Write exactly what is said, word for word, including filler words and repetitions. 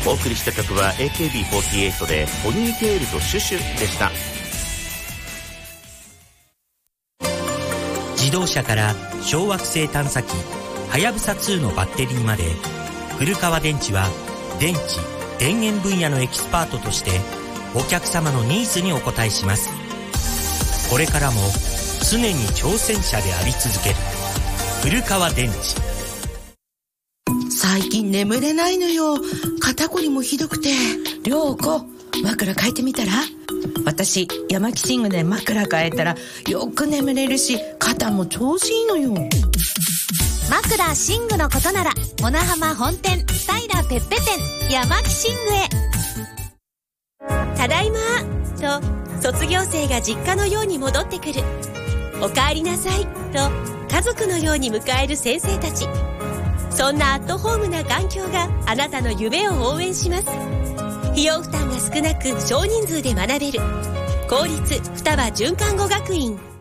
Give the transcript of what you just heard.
お送りした曲は エーケービーフォーティーエイト でポニーテールとシュシュでした。 自動車から小惑星探査機はやぶさツーのバッテリーまで、古川電池は電池・電源分野のエキスパートとしてお客様のニーズにお応えします。これからも常に挑戦者であり続ける古川電池。 最近眠れないのよ。肩こりもひどくて。 涼子、枕変えてみたら？私山木寝具で枕変えたらよく眠れるし、肩も調子いいのよ。 枕寝具のことなら小名浜本店スタイラペッペ店山木寝具へ。ただいまと卒業生が実家のように戻ってくる。おかえりなさいと家族のように迎える先生たち。そんなアットホームな環境があなたの夢を応援します。費用負担が少なく少人数で学べる公立双葉循環語学院。